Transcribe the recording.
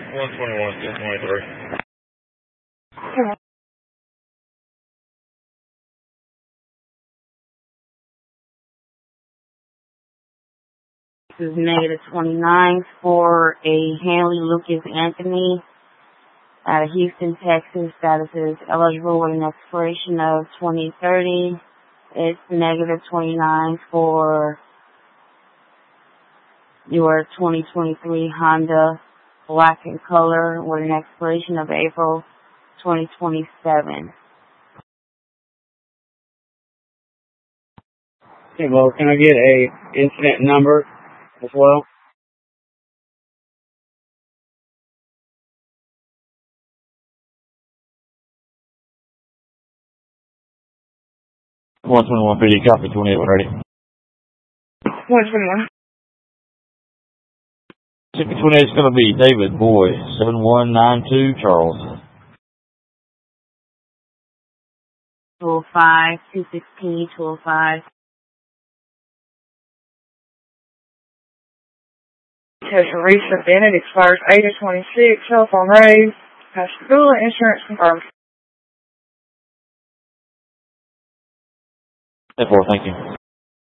121, 1023. This is -29 for a Hanley Lucas Anthony out of Houston, Texas. Status is eligible with an expiration of 2030. It's -29 for your 2023 Honda Black in color with an expiration of April 2027. Okay, well, can I get a incident number as well? One 2150, copy 28 ready. 121. Ticket 28 is going to be David Boy, 7192 Charles. 205, 216, 205. Teresa Bennett expires 8/26. Telephone raised. Pascagoula insurance confirmed. 10-4, thank you.